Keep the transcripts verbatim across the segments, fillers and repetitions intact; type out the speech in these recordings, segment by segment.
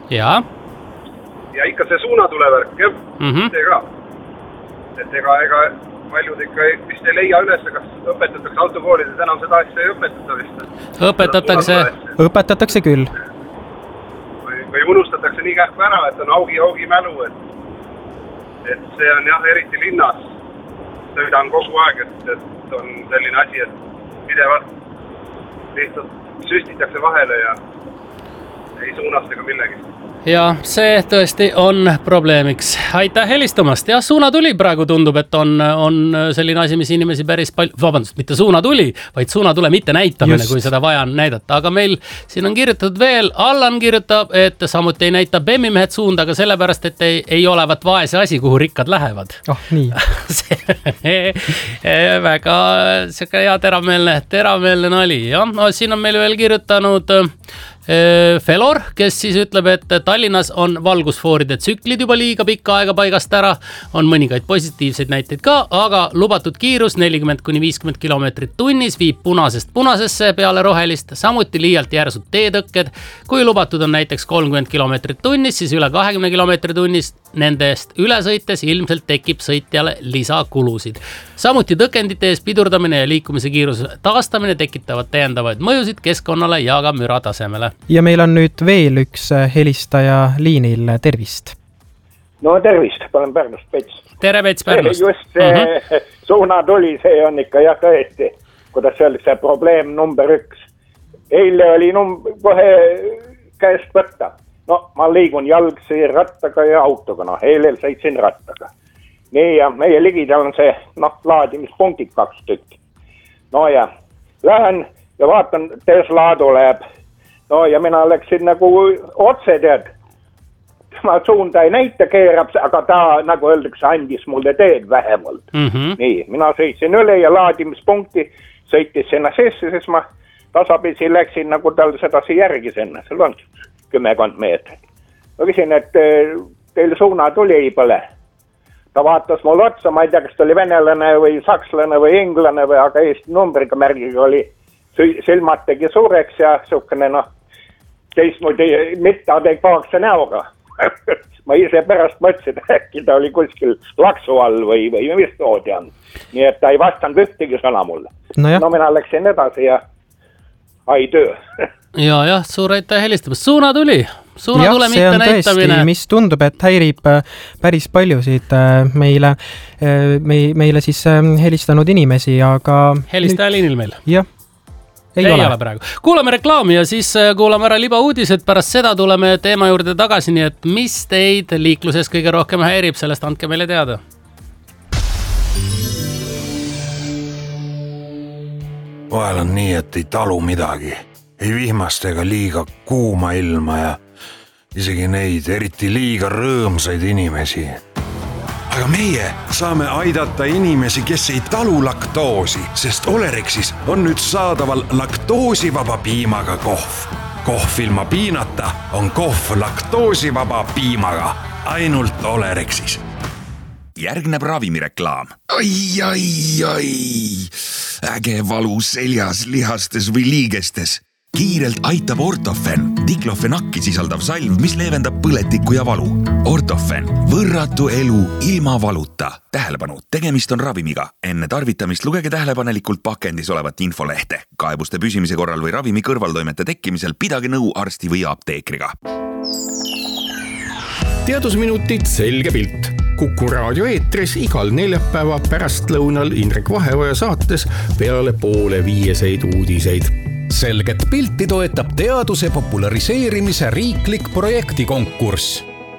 Jaa. Ja ikka see suunatulevärk, jah, mm-hmm. see ka. Et ega, ega paljud ikka vist ei leia üles, kas õpetatakse autokoolides enam seda asja ei õpetata vist. Õpetatakse, õpetatakse küll. Või, või unustatakse nii kähku ära, et on augi, augi mälu, et, et see on jah, eriti linnas. Sõidan kogu aeg, et, et on selline asi, et pidevalt lihtsalt süstitakse vahele ja ei suunast ega millegi. Ja see tõesti on probleemiks. Aitäh helistamast. Ja suunatuli praegu tundub, et on, on selline asi, mis inimesi päris palju, vabandust, mitte suunatuli, vaid suunatule mitte näitamine, Just. kui seda vaja on näidata. Aga meil siin on kirjutatud veel, Allan kirjutab, et samuti ei näita bemmimehed suunda, aga sellepärast, et ei, ei olevat vaese asi, kuhu rikkad lähevad. Oh, nii. Väga siuke hea terameelne, terameelne nali. Ja, no, siin on meil veel kirjutanud Felor, kes siis ütleb, et Tallinnas on valgusfooride tsüklid juba liiga pikka aega paigast ära, on mõningaid positiivseid näiteid ka, aga lubatud kiirus nelikümmend kuni viiskümmend kilomeetrit tunnis viib punasest punasesse peale rohelist, samuti liialt järsud teetõkked. Kui lubatud on näiteks kolmkümmend kilomeetrit tunnis, siis üle kahekümne kilomeetri tunnis nendest üle sõites ilmselt tekib sõitjale lisakulusid. Samuti tõkendite ees pidurdamine ja liikumise kiiruse taastamine tekitavad täiendavaid mõjusid keskkonnale ja ka müra tasemele. Ja meil on nüüd veel üks helistaja liinil, tervist. No tervist, olen Pärnust Pets. Tere Pets Pärnust. Just see mm-hmm. suunatuli, see on ikka jah tõesti, kuidas see oli see probleem number üks. Eile oli num- kohe käest võtta. No ma liigun jalgsi rattaga ja autoga, no eilel sõitsin rattaga. Nii ja meie ligidal on see noh, laadimispunktid kaks tükki. No ja lähen ja vaatan, Tesla tuleb. No ja mina läksin nagu otse tead. Ma suunda ei näita keerab, aga ta nagu öeldakse andis mulle teed vähemalt. Mm-hmm. Nii, mina sõitsin üle ja laadimispunkti sõitis sinna sisse, siis ma tasapisi läksin nagu tal sedasi järgi sinna. Seal on kümmekond meetrit. Ma küsin, et teil suuna tuli ei põle. Ta vaatas mul otsa, ma ei tea, kas ta oli venelane või sakslane või englane või aga Eesti numbriga märgiga oli silmad tegi suureks ja suhkene noh, teistmoodi mitteadekvaatse näoga. Ma ise pärast mõtlesin, et äkki ta oli kuskil laksu all või, või mis toodi on. Nii et ta ei vastanud ühtegi sõna mulle. No, no mina läksin edasi ja ai töö. ja, jah, suur aitäh helistamast. Suuna tuli. Suuna tule mitte näitamine. Tõesti, mis tundub, et häirib päris paljusid meile, meile siis helistanud inimesi, aga... Helistaja liinil meil. Jah. Ei, ei ole. ole praegu. Kuulame reklaami ja siis kuulame ära liba uudised. Pärast seda tuleme teema juurde tagasi, nii et mis teid liikluses kõige rohkem häirib, sellest andke meile teada. Vahel on nii, et ei talu midagi. Ei vihmast ega liiga kuuma ilma ja isegi neid eriti liiga rõõmsaid inimesi. Aga meie saame aidata inimesi, kes ei talu laktoosi, sest Olerexis on nüüd saadaval laktoosivaba piimaga kohv. Kohv ilma piinata on kohv laktoosivaba piimaga, ainult Olerexis. Järgneb ravimireklaam. Ai, ai, ai, äge valu seljas, lihastes või liigestes. Kiirelt aitab Ortofen, diklofenakki sisaldav salv, mis leevendab põletikku ja valu. Ortofen, võrratu elu ilma valuta. Tähelepanu, tegemist on ravimiga. Enne tarvitamist lugege tähelepanelikult pakendis olevat infolehte. Kaebuste püsimise korral või ravimi kõrvaltoimete tekkimisel pidage nõu arsti või apteekriga. Teadusminutid selge pilt. Kuku raadio eetris igal neljapäeva pärastlõunal Indrek Vaheoja saates peale poole viieseid uudiseid. Selget pilti toetab teaduse populariseerimise riiklik projektikonkurss.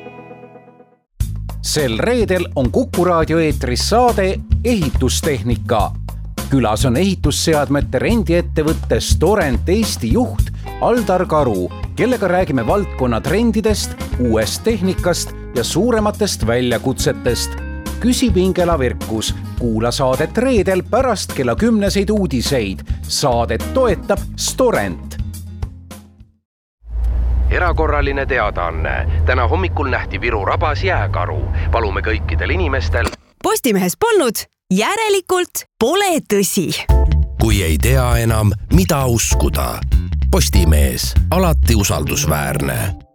Sel reedel on Kuku raadio eetris saade Ehitustehnika. Külas on ehitusseadmete rendiettevõtte Storent Eesti juht Aldar Karu, kellega räägime valdkonna trendidest, uuest tehnikast ja suurematest väljakutsetest. Küsib Ingela Virkus, kuula saadet reedel pärast kella kümneseid uudiseid. Saadet toetab Storent. Erakorraline teadaanne. Täna hommikul nähti Viru rabas jääkaru. Palume kõikidel inimestel. Postimehes polnud, järelikult pole tõsi. Kui ei tea enam, mida uskuda. Postimees, alati usaldusväärne.